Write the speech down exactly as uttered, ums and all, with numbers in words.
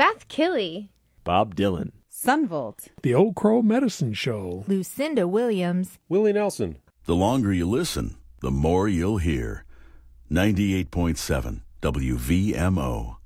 Beth Killey, Bob Dylan, Sunvolt, The Old Crow Medicine Show, Lucinda Williams, Willie Nelson. The longer you listen, the more you'll hear. ninety-eight point seven W V M O.